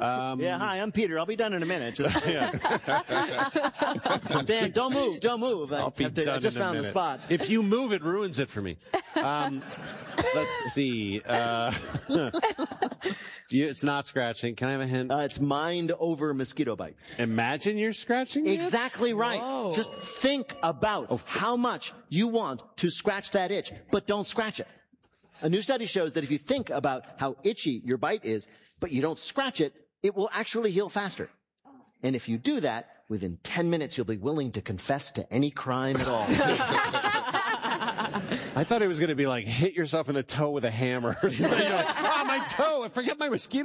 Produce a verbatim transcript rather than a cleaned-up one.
Um, Yeah, hi, I'm Peter. I'll be done in a minute. Just, yeah. Stan, don't move, don't move. I, I'll be have to, done I just in a found the minute. spot. If you move, it ruins it for me. Um, let's see. Uh, you, it's not scratching. Can I have a hint? Uh, it's mind over mosquito bite. Imagine you're scratching the itch? Exactly right. Whoa. Just think about Oh. how much you want to scratch that itch, but don't scratch it. A new study shows that if you think about how itchy your bite is, but you don't scratch it, it will actually heal faster. And if you do that, within ten minutes, you'll be willing to confess to any crime at all. I thought it was going to be like hit yourself in the toe with a hammer or something. Like, oh, my toe. I forget my mosquito